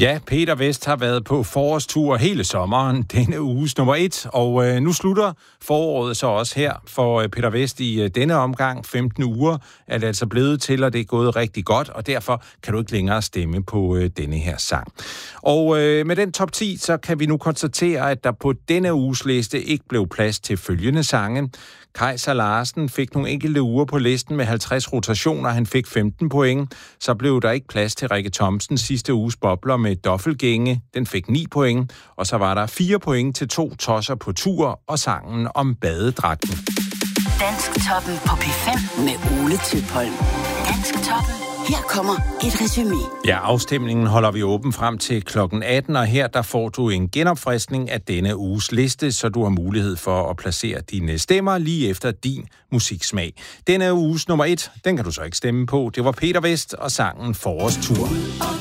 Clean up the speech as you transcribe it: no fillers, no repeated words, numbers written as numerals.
Ja, Peter Vest har været på forårstur hele sommeren, denne uges nummer 1, og nu slutter foråret så også her for Peter Vest i denne omgang. 15 uger er det altså blevet til, og det er gået rigtig godt, og derfor kan du ikke længere stemme på denne her sang. Og med den top 10, så kan vi nu konstatere, at der på denne uges liste ikke blev plads til følgende sange. Kaiser Larsen fik nogle enkelte uger på listen med 50 rotationer, han fik 15 point. Så blev der ikke plads til Rikke Thomsens sidste uges bobler med Doffelgænge, den fik 9 point. Og så var der 4 point til 2 tosser på tur og sangen om badedragten. Dansktoppen på P5 med Ole Tøpholm. Dansktoppen. Her kommer et resumé. Ja, afstemningen holder vi åben frem til klokken 18, og her der får du en genopfriskning af denne uges liste, så du har mulighed for at placere dine stemmer lige efter din musiksmag. Denne uges nummer 1, den kan du så ikke stemme på. Det var Peter Vest og sangen Forårstur.